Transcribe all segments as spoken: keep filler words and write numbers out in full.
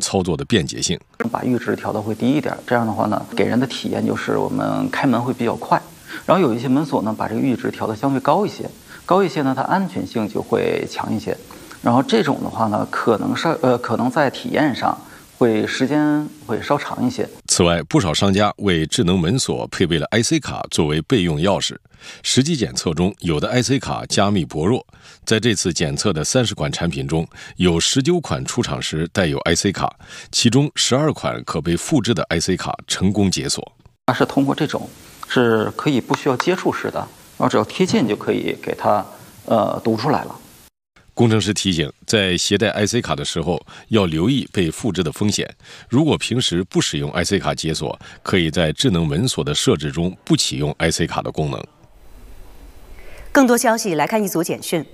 操作的便捷性。 把阈值调得会低一点，这样的话呢，给人的体验就是我们开门会比较快。然后有一些门锁呢，把这个阈值调得相对高一些，高一些呢，它安全性就会强一些。然后这种的话呢，可能是呃，可能在体验上会时间会稍长一些。 此外，不少商家为智能门锁配备了 I C 卡作为备用钥匙。实际检测中，有的 I C 卡加密薄弱。在这次检测的三十款产品中，有十九款出厂时带有 I C 卡，其中十二款可被复制的 I C 卡成功解锁。 它是通过这种是可以不需要接触式的，然后只要贴近就可以给它呃读出来了。 工程师提醒，在携带 I C 卡的时候要留意被复制的风险。如果平时不使用 I C 卡解锁，可以在智能门锁的设置中不启用 I C 卡的功能。 更多消息来看一组简讯。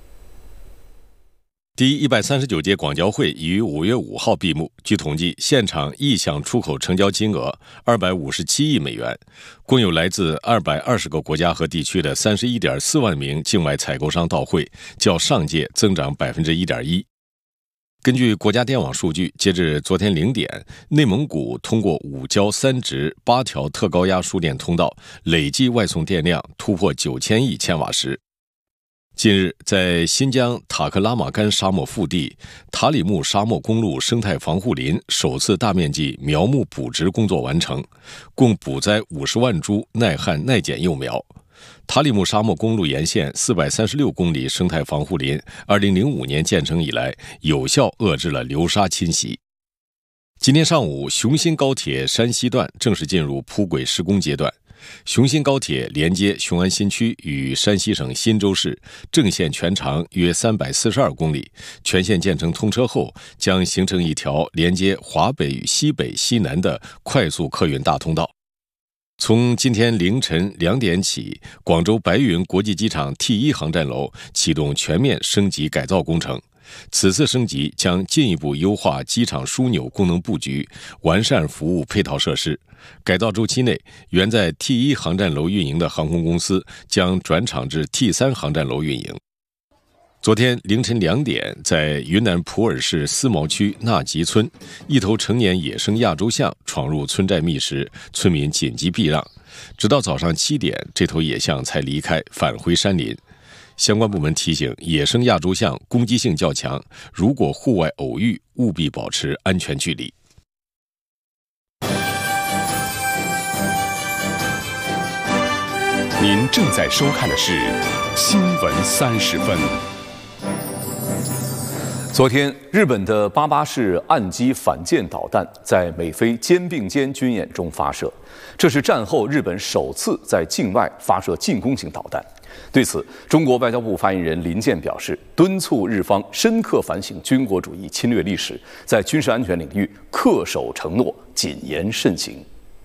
第一百三十九届广交会已于五月五号闭幕。据统计，现场意向出口成交金额二百五十七亿美元，共有来自二百二十个国家和地区的三十一点四万名境外采购商到会，较上届增长百分之一点一。根据国家电网数据，截至昨天零点，内蒙古通过五交三直八条特高压输电通道，累计外送电量突破九千亿千瓦时。近日，在新疆塔克拉玛干沙漠腹地塔里木沙漠公路生态防护林首次大面积苗木补植工作完成，共补栽五十万株耐旱耐碱幼苗。塔里木沙漠公路沿线四百三十六公里生态防护林，二零零五年建成以来，有效遏制了流沙侵袭。今天上午，雄新高铁山西段正式进入铺轨施工阶段。雄新高铁连接雄安新区与山西省忻州市，正线全长约三百四十二公里，全线建成通车后，将形成一条连接华北与西北、西南的快速客运大通道。从今天凌晨两点起，广州白云国际机场 T 一 航站楼启动全面升级改造工程。此次升级将进一步优化机场枢纽功能布局，完善服务配套设施。改造周期内，原在 T 一 航站楼运营的航空公司将转场至 T 三 航站楼运营。昨天凌晨两点，在云南普洱市思茅区纳吉村，一头成年野生亚洲象闯入村寨觅食，村民紧急避让，直到早上七点，这头野象才离开，返回山林。相关部门提醒，野生亚洲象攻击性较强，如果户外偶遇，务必保持安全距离。 您正在收看的是《新闻三十分》。昨天，日本的八八式岸基反舰导弹在美菲肩并肩军演中发射，这是战后日本首次在境外发射进攻型导弹。对此，中国外交部发言人林健表示，敦促日方深刻反省军国主义侵略历史，在军事安全领域恪守承诺，谨言慎行。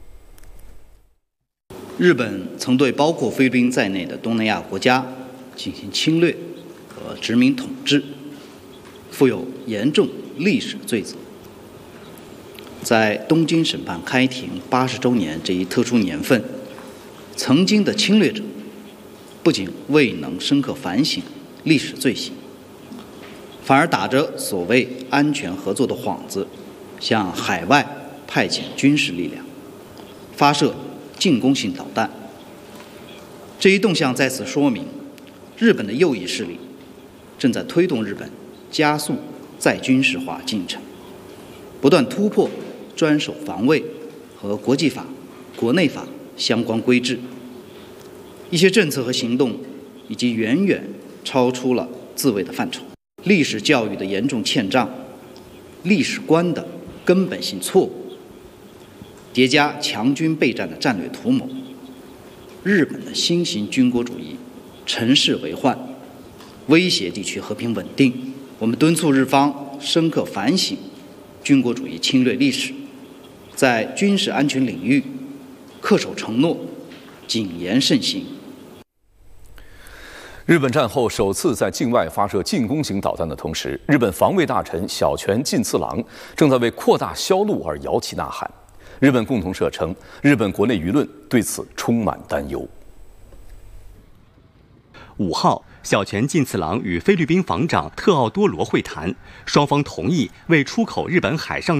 日本曾对包括菲律宾在内的东南亚国家进行侵略和殖民统治，负有严重历史罪责。在东京审判开庭八十周年这一特殊年份，曾经的侵略者不仅未能深刻反省历史罪行，反而打着所谓安全合作的幌子，向海外派遣军事力量，发射进攻性导弹。这一动向再次说明，日本的右翼势力正在推动日本加速再军事化进程，不断突破专守防卫和国际法、国内法相关规制。一些政策和行动已经远远超出了自卫的范畴，历史教育的严重欠账，历史观的根本性错误，叠加强军备战的战略图谋，日本的新型军国主义乘势为患，威胁地区和平稳定。我们敦促日方深刻反省军国主义侵略历史，在军事安全领域恪守承诺，谨言慎行。 日本战后首次在境外发射进攻型导弹的同时，日本防卫大臣小泉进次郎正在为扩大销路而摇旗呐喊。日本共同社称，日本国内舆论对此充满担忧。 五号，小泉进次郎与菲律宾防长特奥多罗会谈，双方同意为出口日本海上